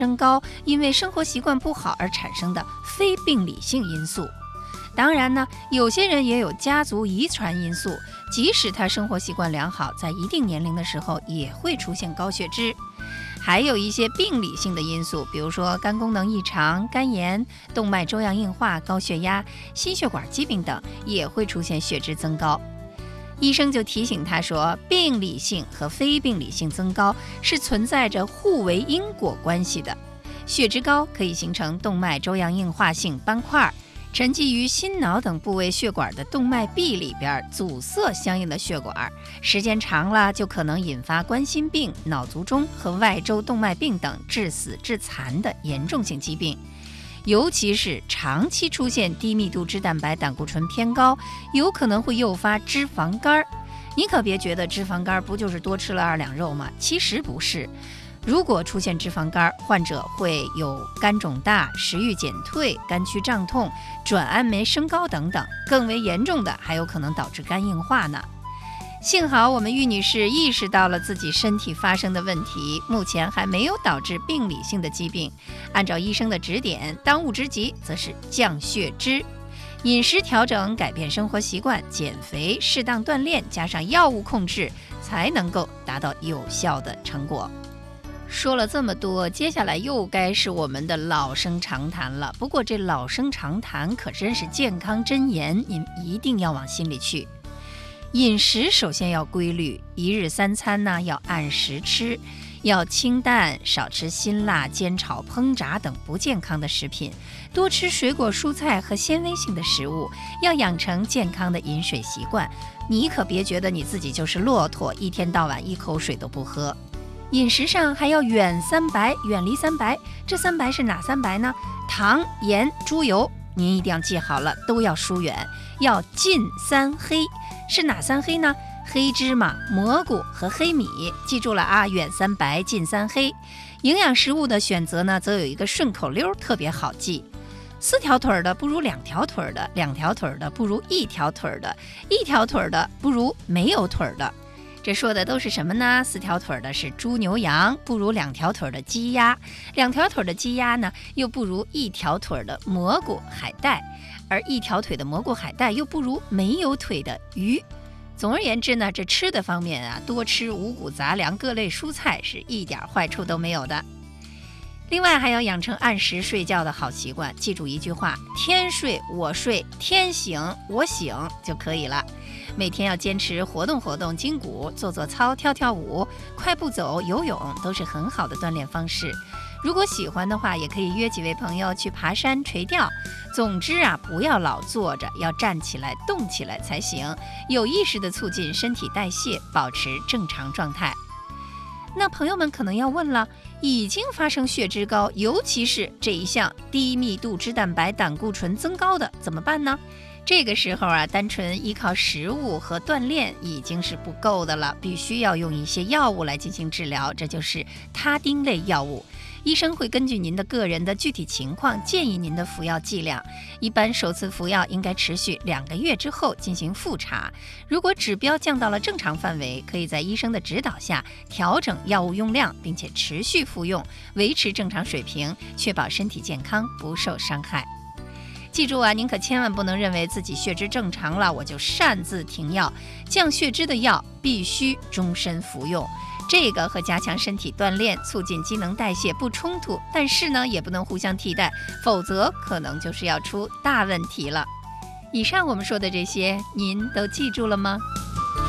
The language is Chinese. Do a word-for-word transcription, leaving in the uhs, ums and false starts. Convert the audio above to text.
升高因为生活习惯不好而产生的非病理性因素。当然呢，有些人也有家族遗传因素，即使他生活习惯良好，在一定年龄的时候也会出现高血脂。还有一些病理性的因素，比如说肝功能异常、肝炎、动脉粥样硬化、高血压、心血管疾病等，也会出现血脂增高。医生就提醒他说，病理性和非病理性增高是存在着互为因果关系的。血脂高可以形成动脉粥样硬化性斑块，沉积于心脑等部位血管的动脉壁里边，阻塞相应的血管，时间长了就可能引发冠心病、脑卒中和外周动脉病等致死致残的严重性疾病。尤其是长期出现低密度脂蛋白胆固醇偏高，有可能会诱发脂肪肝。你可别觉得脂肪肝不就是多吃了二两肉吗？其实不是。如果出现脂肪肝，患者会有肝肿大、食欲减退、肝区胀痛、转氨酶升高等等，更为严重的还有可能导致肝硬化呢。幸好我们玉女士意识到了自己身体发生的问题，目前还没有导致病理性的疾病。按照医生的指点，当务之急则是降血脂。饮食调整、改变生活习惯、减肥、适当锻炼，加上药物控制，才能够达到有效的成果。说了这么多，接下来又该是我们的老生常谈了。不过这老生常谈可真是健康箴言，你一定要往心里去。饮食首先要规律，一日三餐呢要按时吃，要清淡，少吃辛辣、煎炒、烹炸等不健康的食品，多吃水果、蔬菜和纤维性的食物，要养成健康的饮水习惯。你可别觉得你自己就是骆驼，一天到晚一口水都不喝。饮食上还要远三白，远离三白。这三白是哪三白呢？糖、盐、猪油，您一定要记好了，都要疏远。要禁三黑，是哪三黑呢？黑芝麻、蘑菇和黑米，记住了啊，远三白，禁三黑。营养食物的选择呢，则有一个顺口溜特别好记：四条腿的不如两条腿的，两条腿的不如一条腿的，一条腿的不如没有腿的。这说的都是什么呢？四条腿的是猪牛羊，不如两条腿的鸡鸭；两条腿的鸡鸭呢，又不如一条腿的蘑菇海带；而一条腿的蘑菇海带又不如没有腿的鱼。总而言之呢，这吃的方面啊，多吃五谷杂粮、各类蔬菜是一点坏处都没有的。另外还要养成按时睡觉的好习惯，记住一句话：天睡我睡，天醒我醒就可以了。每天要坚持活动活动筋骨，做做操、跳跳舞、快步走、游泳，都是很好的锻炼方式。如果喜欢的话，也可以约几位朋友去爬山、垂钓。总之啊，不要老坐着，要站起来、动起来才行，有意识地促进身体代谢，保持正常状态。那朋友们可能要问了，已经发生血脂高，尤其是这一项低密度脂蛋白胆固醇增高的，怎么办呢？这个时候啊，单纯依靠食物和锻炼已经是不够的了，必须要用一些药物来进行治疗，这就是他汀类药物。医生会根据您的个人的具体情况建议您的服药剂量，一般首次服药应该持续两个月之后进行复查。如果指标降到了正常范围，可以在医生的指导下调整药物用量，并且持续服用，维持正常水平，确保身体健康不受伤害。记住啊，您可千万不能认为自己血脂正常了，我就擅自停药。降血脂的药必须终身服用，这个和加强身体锻炼、促进机能代谢不冲突，但是呢，也不能互相替代，否则可能就是要出大问题了。以上我们说的这些，您都记住了吗？